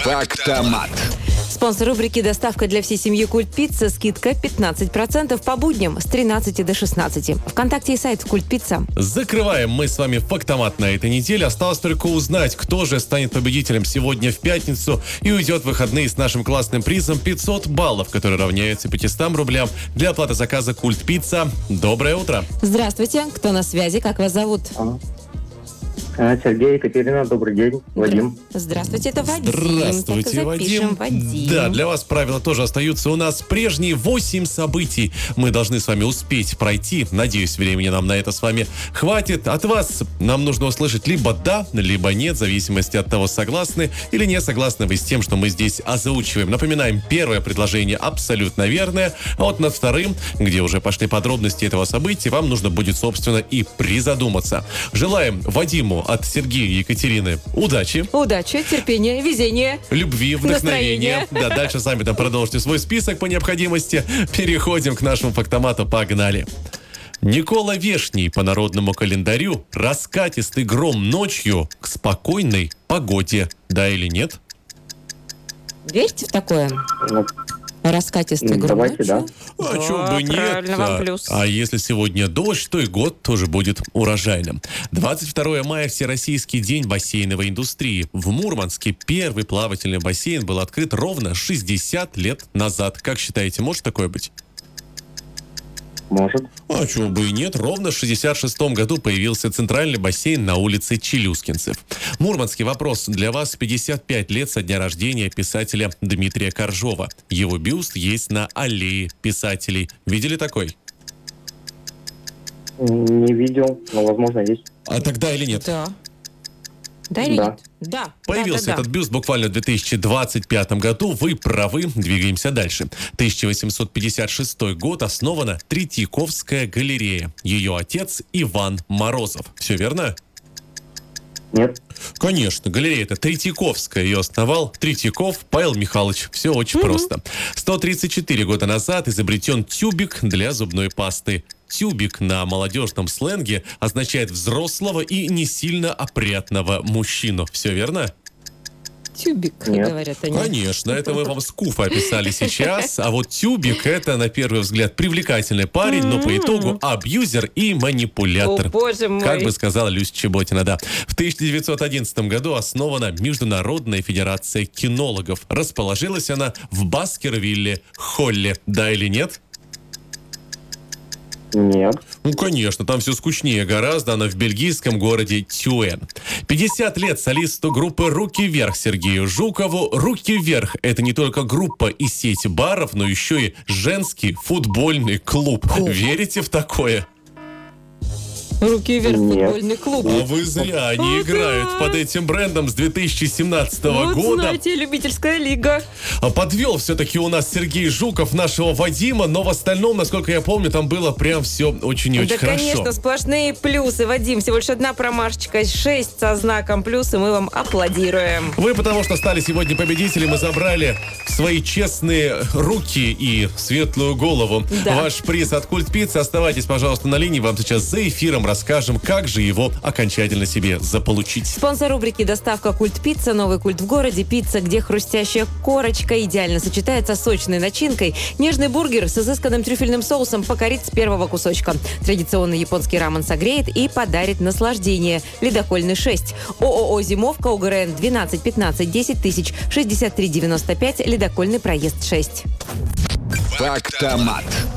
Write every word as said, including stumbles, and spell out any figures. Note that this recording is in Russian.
Фактомат. Спонсор рубрики «Доставка для всей семьи Культ Пицца». Скидка пятнадцать процентов по будням с тринадцати до шестнадцати. Вконтакте и сайт Культ Пицца. Закрываем мы с вами Фактомат на этой неделе. Осталось только узнать, кто же станет победителем сегодня в пятницу и уйдет в выходные с нашим классным призом пятьсот баллов, который равняется пятистам рублям для оплаты заказа Культ Пицца. Доброе утро. Здравствуйте. Кто на связи? Как вас зовут? Сергей, Екатерина, добрый день. Вадим. Здравствуйте, это Вадим. Здравствуйте, так Вадим. Вадим. Да, для вас правила тоже остаются. У нас прежние восемь событий. Мы должны с вами успеть пройти. Надеюсь, времени нам на это с вами хватит. От вас нам нужно услышать либо да, либо нет, в зависимости от того, согласны или не согласны вы с тем, что мы здесь озвучиваем. Напоминаем, первое предложение абсолютно верное, а вот над вторым, где уже пошли подробности этого события, вам нужно будет, собственно, и призадуматься. Желаем Вадиму от Сергея и Екатерины удачи. Удачи, терпения, везения. Любви, вдохновения. Да, дальше сами там продолжите свой список по необходимости. Переходим к нашему фактомату. Погнали. Никола Вешний по народному календарю. Раскатистый гром ночью к спокойной погоде. Да или нет? Верите в такое? Ну, Раскатистый гром давайте, ночью? да. А чё бы нет? Правильно, вам А, плюс. а если сегодня дождь, то и год тоже будет урожайным. двадцать второго мая – Всероссийский день бассейновой индустрии. В Мурманске первый плавательный бассейн был открыт ровно шестьдесят лет назад. Как считаете, может такое быть? Может. А чего бы и нет. Ровно в шестьдесят шестом году появился центральный бассейн на улице Челюскинцев. Мурманский вопрос для вас. пятьдесят пять лет со дня рождения писателя Дмитрия Коржова. Его бюст есть на аллее писателей. Видели такой? Не видел, но, возможно, есть. А тогда или нет? Да. Да или Да. нет? Да. Появился да, да, этот бюст буквально в две тысячи двадцать пятом году. Вы правы. Двигаемся дальше. тысяча восемьсот пятьдесят шестой год. Основана Третьяковская галерея. Ее отец Иван Морозов. Все верно? Нет. Конечно, галерея-то Третьяковская. Ее основал Третьяков Павел Михайлович. Все очень Мгм. просто. сто тридцать четыре года назад изобретен тюбик для зубной пасты. Тюбик на молодежном сленге означает взрослого и не сильно опрятного мужчину. Все верно? Тюбик, Нет. говорят они. Конечно, это мы вам скуфа описали сейчас. А вот тюбик — это, на первый взгляд, привлекательный парень, но по итогу абьюзер и манипулятор. О, боже мой. Как бы сказала Люся Чеботина, да. В тысяча девятьсот одиннадцатом году основана Международная федерация кинологов. Расположилась она в Баскервилле, Холле. Да или нет? Нет. Ну, конечно, там все скучнее гораздо. Она в бельгийском городе Тюэн. пятьдесят лет солисту группы «Руки вверх» Сергею Жукову. «Руки вверх» — это не только группа и сеть баров, но еще и женский футбольный клуб. Верите в такое? Руки вверх, Нет. футбольный клуб. А вы зря, они О, играют да. под этим брендом с две тысячи семнадцатого Вот года. знаете, любительская лига. А подвел все-таки у нас Сергей Жуков нашего Вадима, но в остальном, насколько я помню, там было прям все очень и очень Да, хорошо. конечно, сплошные плюсы. Вадим, всего лишь одна промашечка, шесть со знаком плюс, и мы вам аплодируем. Вы потому что стали сегодня победителем и забрали в свои честные руки и светлую голову Да. ваш приз от Культ Пиццы. Оставайтесь, пожалуйста, на линии. Вам сейчас за эфиром расскажем, как же его окончательно себе заполучить. Спонсор рубрики «Доставка Культ Пицца». Новый культ в городе. Пицца, где хрустящая корочка идеально сочетается с сочной начинкой. Нежный бургер с изысканным трюфельным соусом покорит с первого кусочка. Традиционный японский рамен согреет и подарит наслаждение. Ледокольный шесть. ООО «Зимовка», ОГРН двенадцать пятнадцать десять тысяч шестьдесят три девяносто пять. Ледокольный проезд шесть. Фактомат.